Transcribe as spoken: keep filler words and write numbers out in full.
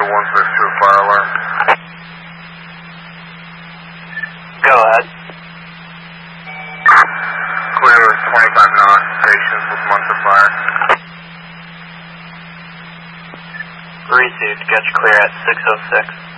one six two fire alarm. Go ahead. Clear twenty-five knots, patients with Munster fire. Received, get you clear at six oh six.